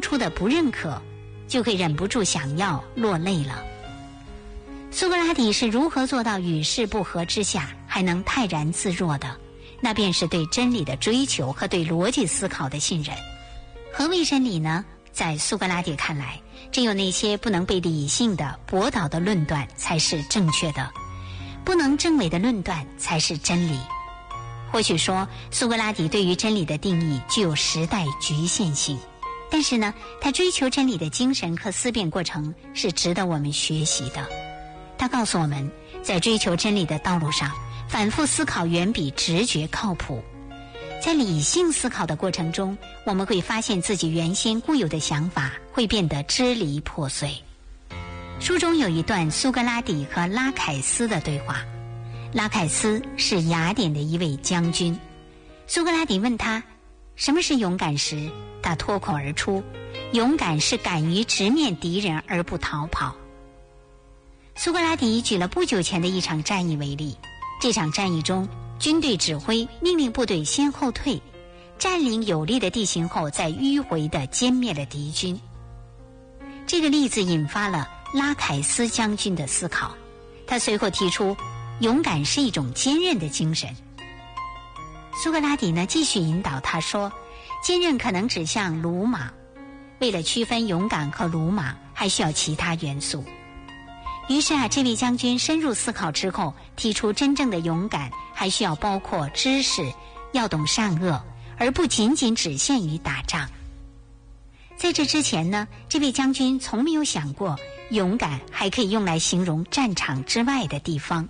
出的不认可，就会忍不住想要落泪了。苏格拉底是如何做到与世不合之下还能泰然自若的？那便是对真理的追求和对逻辑思考的信任。何为真理呢？在苏格拉底看来，只有那些不能被理性的驳倒的论断才是正确的，不能证伪的论断才是真理。或许说，苏格拉底对于真理的定义具有时代局限性，但是呢，他追求真理的精神和思辨过程是值得我们学习的。他告诉我们，在追求真理的道路上，反复思考远比直觉靠谱。在理性思考的过程中，我们会发现自己原先固有的想法会变得支离破碎。书中有一段苏格拉底和拉凯斯的对话。拉凯斯是雅典的一位将军，苏格拉底问他什么是勇敢时，他脱口而出，勇敢是敢于直面敌人而不逃跑。苏格拉底举了不久前的一场战役为例，这场战役中，军队指挥命令部队先后退，占领有利的地形后再迂回地歼灭了敌军。这个例子引发了拉凯斯将军的思考，他随后提出勇敢是一种坚韧的精神。苏格拉底呢继续引导他说，坚韧可能指向鲁莽，为了区分勇敢和鲁莽还需要其他元素。于是这位将军深入思考之后，提出真正的勇敢还需要包括知识，要懂善恶，而不仅仅只限于打仗。在这之前呢，这位将军从没有想过勇敢还可以用来形容战场之外的地方。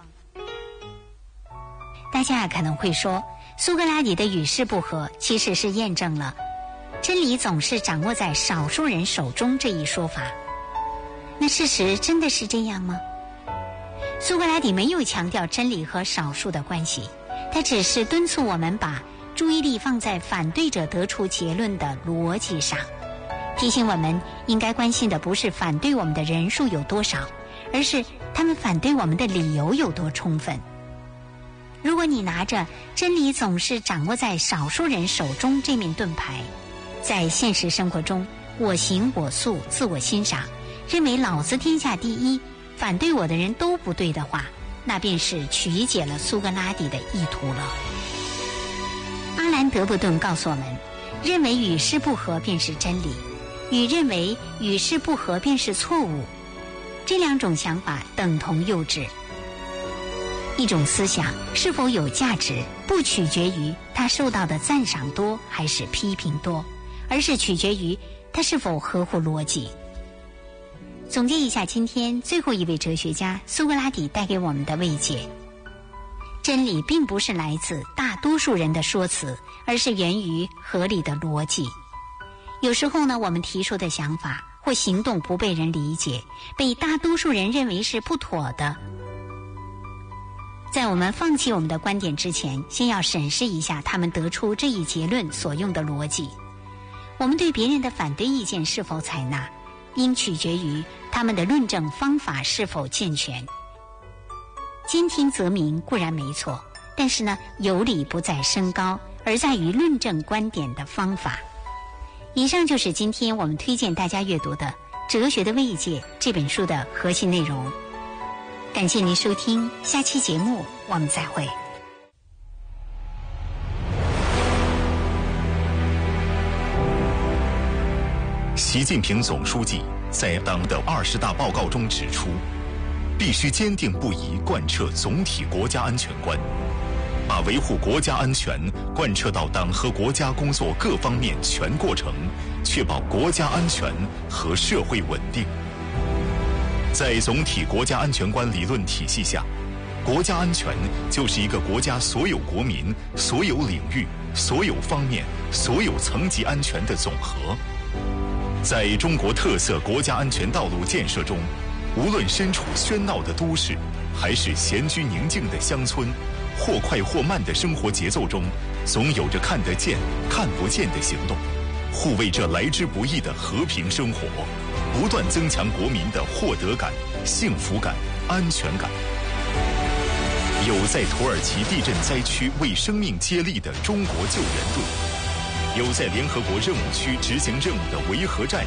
大家可能会说，苏格拉底的与世不合其实是验证了真理总是掌握在少数人手中这一说法。那事实真的是这样吗？苏格拉底没有强调真理和少数的关系，他只是敦促我们把注意力放在反对者得出结论的逻辑上，提醒我们应该关心的不是反对我们的人数有多少，而是他们反对我们的理由有多充分。如果你拿着真理总是掌握在少数人手中这面盾牌，在现实生活中我行我素，自我欣赏，认为老子天下第一，反对我的人都不对的话，那便是曲解了苏格拉底的意图了。阿兰·德伯顿告诉我们，认为与世不合便是真理，与认为与世不合便是错误，这两种想法等同幼稚。一种思想是否有价值，不取决于它受到的赞赏多还是批评多，而是取决于它是否合乎逻辑。总结一下今天最后一位哲学家苏格拉底带给我们的慰藉，真理并不是来自大多数人的说辞，而是源于合理的逻辑。有时候呢，我们提出的想法或行动不被人理解，被大多数人认为是不妥的。在我们放弃我们的观点之前，先要审视一下他们得出这一结论所用的逻辑。我们对别人的反对意见是否采纳，应取决于他们的论证方法是否健全。兼听则明固然没错，但是呢，有理不在声高，而在于论证观点的方法。以上就是今天我们推荐大家阅读的《哲学的慰藉》这本书的核心内容。感谢您收听，下期节目我们再会。 习近平总书记在党的20大报告中指出，必须坚定不移贯彻总体国家安全观，把维护国家安全贯彻到党和国家工作各方面全过程，确保国家安全和社会稳定。在总体国家安全观理论体系下，国家安全就是一个国家所有国民、所有领域、所有方面、所有层级安全的总和。在中国特色国家安全道路建设中，无论身处喧闹的都市，还是闲居宁静的乡村，或快或慢的生活节奏中，总有着看得见、看不见的行动，护卫着来之不易的和平生活，不断增强国民的获得感、幸福感、安全感。有在土耳其地震灾区为生命接力的中国救援队，有在联合国任务区执行任务的维和战